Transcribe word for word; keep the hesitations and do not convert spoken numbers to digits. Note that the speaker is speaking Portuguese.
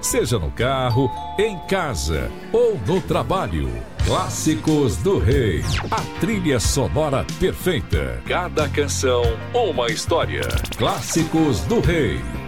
Seja no carro, em casa ou no trabalho. Clássicos do Rei. A trilha sonora perfeita. Cada canção, uma história. Clássicos do Rei.